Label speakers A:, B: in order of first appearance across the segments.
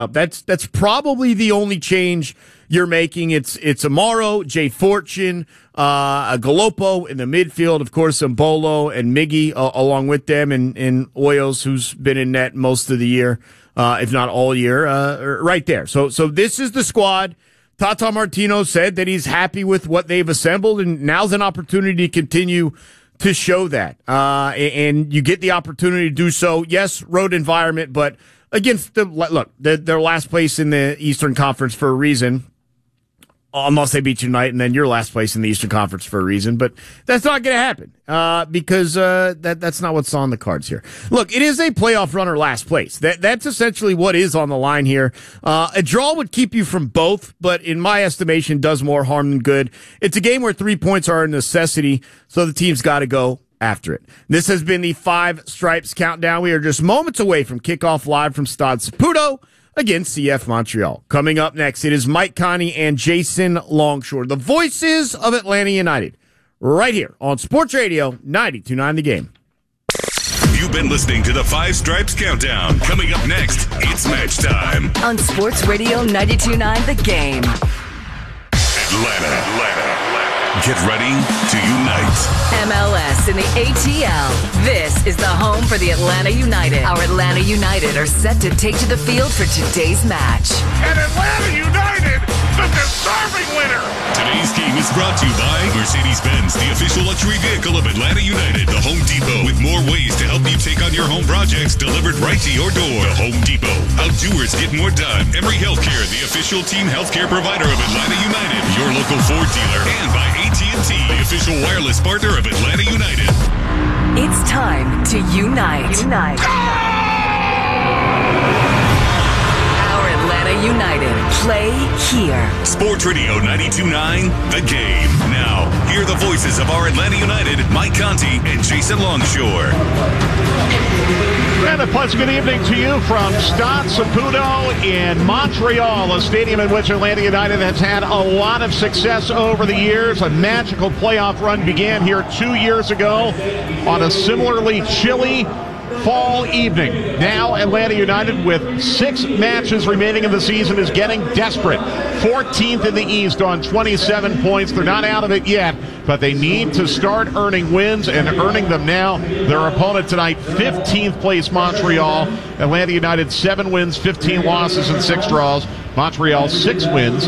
A: That's probably the only change you're making. It's Amaro, Jay Fortune, Galopo in the midfield, of course, Mbolo and Miggy along with them, and Hoyos, who's been in net most of the year, if not all year, right there. So this is the squad. Tata Martino said that he's happy with what they've assembled, and now's an opportunity to continue to show that. And you get the opportunity to do so. Yes, road environment, but against they're last place in the Eastern Conference for a reason. Unless they beat you tonight, and then you're last place in the Eastern Conference for a reason. But that's not going to happen because that's not what's on the cards here. Look, it is a playoff run or last place. That's essentially what is on the line here. A draw would keep you from both, but in my estimation, does more harm than good. It's a game where 3 points are a necessity, so the team's got to go after it. This has been the Five Stripes Countdown. We are just moments away from kickoff live from Stade Saputo against CF Montreal. Coming up next, it is Mike Conti and Jason Longshore, the voices of Atlanta United, right here on Sports Radio 92.9 The Game.
B: You've been listening to the Five Stripes Countdown. Coming up next, it's match time.
C: On Sports Radio 92.9 The Game.
B: Atlanta. Get ready to unite.
C: MLS in the ATL. This is the home for the Atlanta United. Our Atlanta United are set to take to the field for today's match.
D: And Atlanta United, the deserving winner.
B: Today's game is brought to you by Mercedes-Benz, the official luxury vehicle of Atlanta United. The Home Depot, with more ways to help you take on your home projects delivered right to your door. The Home Depot. Outdoers get more done. Emory Healthcare, the official team healthcare provider of Atlanta United. Your local Ford dealer. And by AT&T, the official wireless partner of Atlanta United.
C: It's time to unite. Our Atlanta United play here.
B: Sports Radio 92.9 The Game. Now, hear the voices of our Atlanta United, Mike Conti and Jason Longshore.
D: And a pleasant good evening to you from Stade Saputo in Montreal, a stadium in which Atlanta United has had a lot of success over the years. A magical playoff run began here 2 years ago on a similarly chilly fall evening. Now Atlanta United, with 6 matches remaining in the season, is getting desperate. 14th in the East on 27 points. They're not out of it yet, but they need to start earning wins and earning them now. Their opponent tonight, 15th place Montreal. Atlanta United 7 wins, 15 losses, and 6 draws. Montreal 6 wins,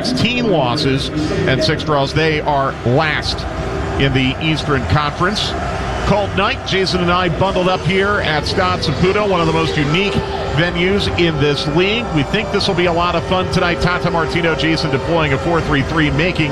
D: 16 losses, and 6 draws. They are last in the Eastern Conference. Cold night. Jason and I bundled up here at Stade Saputo, one of the most unique venues in this league. We think this will be a lot of fun tonight. Tata Martino, Jason deploying a 4-3-3, making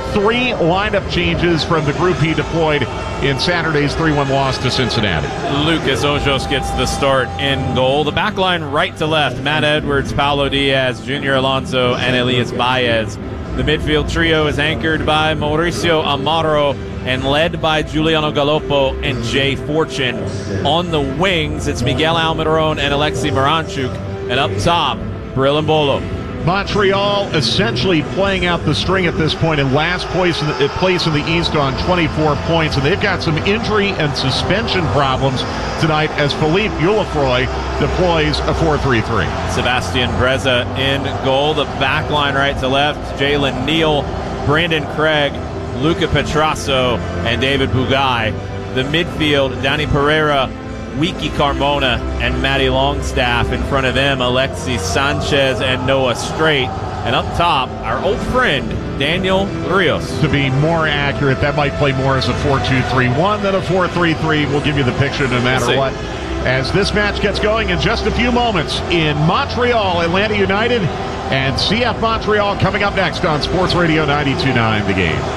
D: 3 lineup changes from the group he deployed in Saturday's 3-1 loss to Cincinnati.
E: Lucas Ojos gets the start in goal. The back line right to left, Matt Edwards, Paulo Diaz, Junior Alonso, and Elias Baez. The midfield trio is anchored by Mauricio Amaro and led by Giuliano Galopo and Jay Fortune. On the wings, it's Miguel Almiron and Alexei Miranchuk. And up top, Bril Mbolo.
D: Montreal essentially playing out the string at this point in last place in the East on 24 points. And they've got some injury and suspension problems tonight as Philippe Ulafroy deploys a 4-3-3.
E: Sebastian Breza in goal. The back line right to left, Jalen Neal, Brandon Craig, Luca Petrasso, and David Bugai. The midfield, Danny Pereira, Wiki Carmona, and Matty Longstaff. In front of them, Alexis Sanchez and Noah Strait. And up top, our old friend, Daniel Rios.
D: To be more accurate, that might play more as a 4-2-3-1 than a 4-3-3. We'll give you the picture no matter what. As this match gets going in just a few moments in Montreal, Atlanta United and CF Montreal coming up next on Sports Radio 92.9 The Game.